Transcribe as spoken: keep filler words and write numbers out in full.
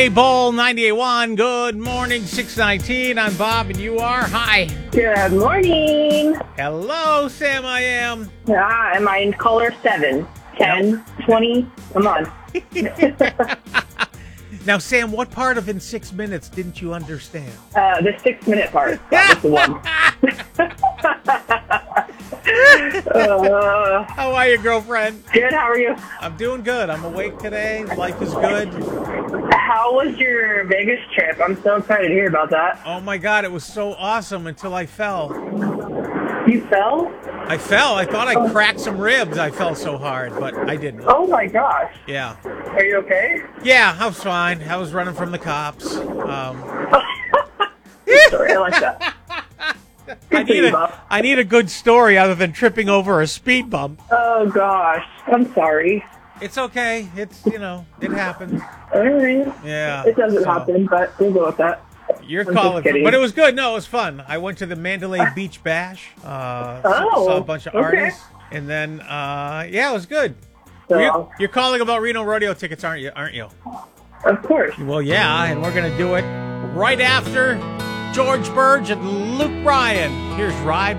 Hey, Bowl ninety-eight point one. Good morning, six nineteen. I'm Bob, and you are? Hi. Good morning. Hello, Sam. I am. Ah, am I in caller seven, ten, Nope. twenty? Come on. Now, Sam, what part of in six minutes didn't you understand? Uh, the six minute part. That was the one. uh, How are you, girlfriend? good. How are you? I'm doing good. I'm awake today. Life is good. How was your Vegas trip? I'm so excited to hear about that. Oh, my God. It was so awesome until I fell. You fell? I fell. I thought I cracked some ribs. I fell so hard, but I didn't. Oh my gosh. Yeah. Are you okay? Yeah, I was fine. I was running from the cops. Um, Sorry, I like that. I need a, I need a good story other than tripping over a speed bump. Oh gosh. I'm sorry. It's okay. It's, you know, it happens. All right. Yeah. It doesn't so happen, but we'll go with that. You're I'm calling, just kidding. but it was good. No, it was fun. I went to the Mandalay Beach Bash. Uh, Oh, saw a bunch of okay. artists, and then uh, yeah, it was good. So, You're, you're calling about Reno Rodeo tickets, aren't you? Aren't you? of course. Well, yeah, and we're gonna do it right after George Burge and Luke Bryan. Here's Ride